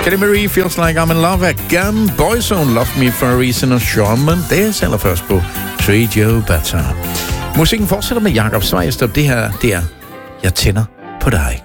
Kelly Marie, Feels Like I'm in Love af Gam. Boyzone, Love Me for a Reason og Shawn Mendes allerførst på Treat You Better. Musikken fortsætter med Jakob Svejstrup. Det her, det er Jeg tænder på dig.